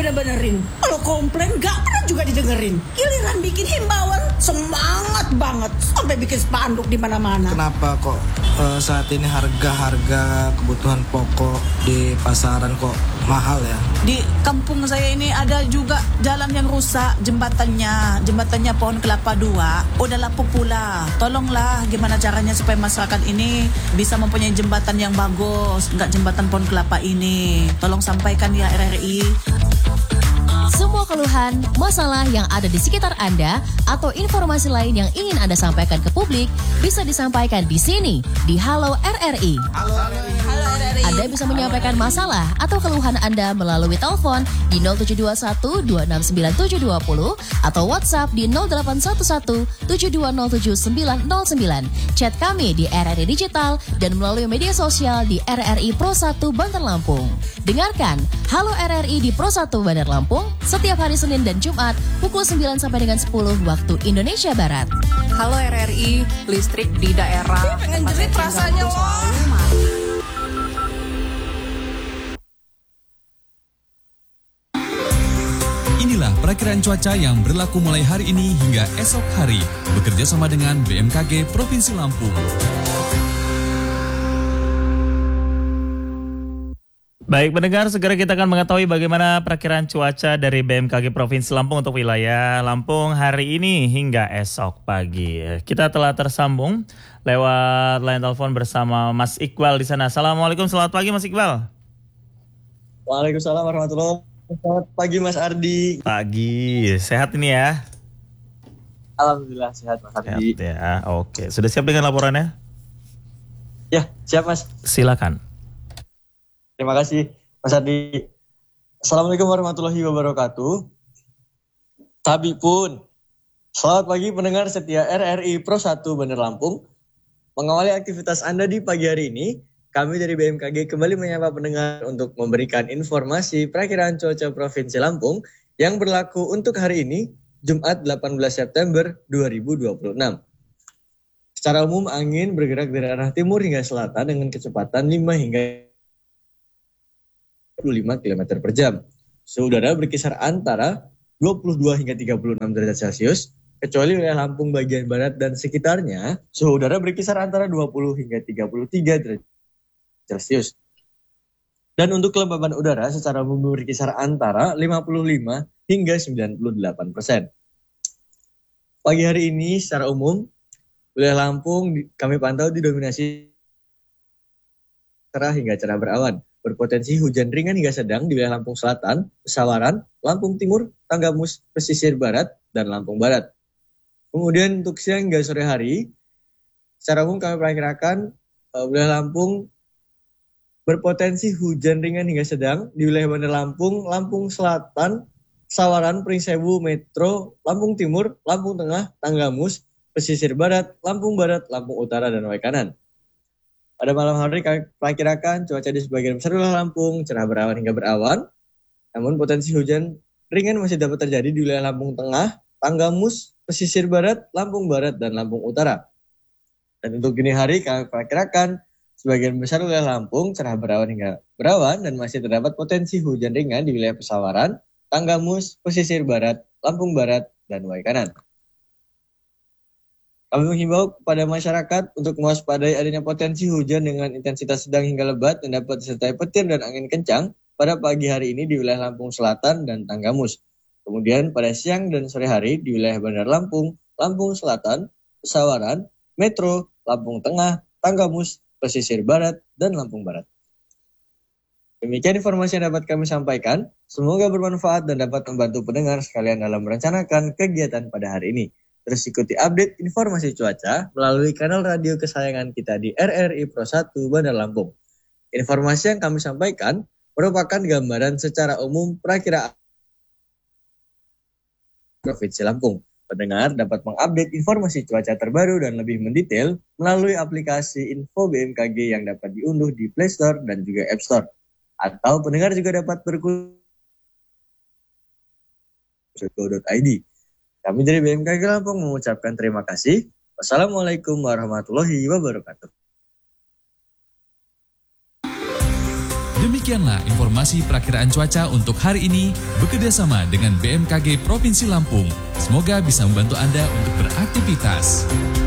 dibener-benerin. Kalau komplain gak pernah juga didengerin. Giliran bikin himbauan semangat banget sampai bikin spanduk di mana-mana. Kenapa kok saat ini harga kebutuhan pokok di pasaran kok mahal ya? Di kampung saya ini ada juga jalan yang rusak, jembatannya pohon kelapa 2 udah lapuk pula. Tolonglah gimana caranya supaya masyarakat ini bisa mempunyai jembatan yang bagus, nggak jembatan pohon kelapa ini. Tolong sampaikan ya RRI. Semua keluhan, masalah yang ada di sekitar Anda atau informasi lain yang ingin Anda sampaikan ke publik bisa disampaikan di sini di Halo RRI. Halo RRI. Anda bisa menyampaikan masalah atau keluhan Anda melalui telepon di 0721 269 atau WhatsApp di 0811 7207 909. Chat kami di RRI Digital dan melalui media sosial di RRI Pro 1 Bandar Lampung. Dengarkan Halo RRI di Pro 1 Bandar Lampung setiap hari Senin dan Jumat pukul 9 sampai dengan 10 waktu Indonesia Barat. Halo RRI, listrik di daerah. Pengen jerit rasanya wah. Inilah perakiraan cuaca yang berlaku mulai hari ini hingga esok hari. Bekerja sama dengan BMKG Provinsi Lampung. Baik pendengar, segera kita akan mengetahui bagaimana perakiraan cuaca dari BMKG Provinsi Lampung untuk wilayah Lampung hari ini hingga esok pagi. Kita telah tersambung lewat line telepon bersama Mas Iqbal di sana. Assalamualaikum, selamat pagi Mas Iqbal. Waalaikumsalam warahmatullahi wabarakatuh. Selamat pagi Mas Ardi. Pagi, sehat ini ya? Alhamdulillah sehat Mas Ardi. Sehat ya, oke. Sudah siap dengan laporannya? Ya, siap Mas. Silakan. Terima kasih Mas Ardi. Assalamualaikum warahmatullahi wabarakatuh. Tabi pun. Selamat pagi pendengar setia RRI Pro 1 Bandar Lampung. Mengawali aktivitas Anda di pagi hari ini, kami dari BMKG kembali menyapa pendengar untuk memberikan informasi perakiraan cuaca Provinsi Lampung yang berlaku untuk hari ini, Jumat 18 September 2026. Secara umum angin bergerak dari arah timur hingga selatan dengan kecepatan 5 hingga 25 km per jam. Suhu udara berkisar antara 22 hingga 36 derajat Celcius, kecuali wilayah Lampung bagian barat dan sekitarnya, suhu udara berkisar antara 20 hingga 33 derajat Celcius. Dan untuk kelembaban udara secara umum berkisar antara 55 hingga 98%. Pagi hari ini secara umum, wilayah Lampung kami pantau didominasi cerah hingga cerah berawan. Berpotensi hujan ringan hingga sedang di wilayah Lampung Selatan, Pesawaran, Lampung Timur, Tanggamus, Pesisir Barat, dan Lampung Barat. Kemudian untuk siang hingga sore hari, secara umum kami perkirakan wilayah Lampung berpotensi hujan ringan hingga sedang di wilayah Bandar Lampung, Lampung Selatan, Sawaran, Pringsewu, Metro, Lampung Timur, Lampung Tengah, Tanggamus, Pesisir Barat, Lampung Barat, Lampung Utara, dan Waikanan. Pada malam hari kami perkirakan cuaca di sebagian besar wilayah Lampung cerah berawan hingga berawan, namun potensi hujan ringan masih dapat terjadi di wilayah Lampung Tengah, Tanggamus, Pesisir Barat, Lampung Barat, dan Lampung Utara. Dan untuk dini hari kami perkirakan sebagian besar wilayah Lampung cerah berawan hingga berawan dan masih terdapat potensi hujan ringan di wilayah Pesawaran, Tanggamus, Pesisir Barat, Lampung Barat, dan Waikanan. Kami menghimbau kepada masyarakat untuk mewaspadai adanya potensi hujan dengan intensitas sedang hingga lebat dan dapat disertai petir dan angin kencang pada pagi hari ini di wilayah Lampung Selatan dan Tanggamus. Kemudian pada siang dan sore hari di wilayah Bandar Lampung, Lampung Selatan, Pesawaran, Metro, Lampung Tengah, Tanggamus, Pesisir Barat, dan Lampung Barat. Demikian informasi yang dapat kami sampaikan. Semoga bermanfaat dan dapat membantu pendengar sekalian dalam merencanakan kegiatan pada hari ini. Terus ikuti update informasi cuaca melalui kanal radio kesayangan kita di RRI Pro 1 Bandar Lampung. Informasi yang kami sampaikan merupakan gambaran secara umum perakiraan Provinsi Lampung. Pendengar dapat mengupdate informasi cuaca terbaru dan lebih mendetail melalui aplikasi Info BMKG yang dapat diunduh di Play Store dan juga App Store. Atau pendengar juga dapat berkunjung.id. Kami dari BMKG Lampung mengucapkan terima kasih. Wassalamualaikum warahmatullahi wabarakatuh. Demikian Demikianlah informasi perakiraan cuaca untuk hari ini bekerjasama dengan BMKG Provinsi Lampung. Semoga bisa membantu Anda untuk beraktivitas.